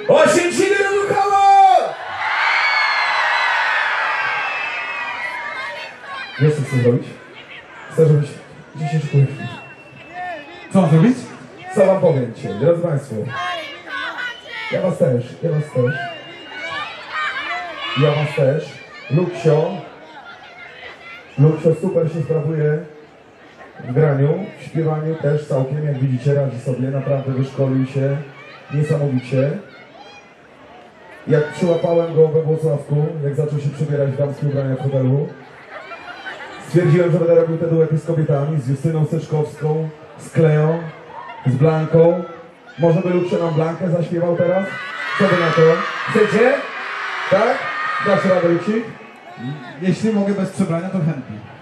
Oświęcimy Lukawa! Wiesz co chcę zrobić? Chcę, żebyś dzisiaj szybko. Co mam zrobić? Co wam powiem dzisiaj, drodzy Państwo? Ja was też. Luksio super się sprawuje w graniu, w śpiewaniu też całkiem, jak widzicie, radzi sobie, naprawdę wyszkolił się niesamowicie. Jak przyłapałem go we Włocławku, jak zaczął się przebierać w damskie ubrania w hotelu, stwierdziłem, że będę robił te duety z kobietami, z Justyną Steczkowską, z Kleą, z Blanką. Może by Luksio nam Blankę zaśpiewał teraz? Co by na to? Chcecie? Tak? Dasz radę, Luksik? Jeśli mogę bez przebrania, to chętnie.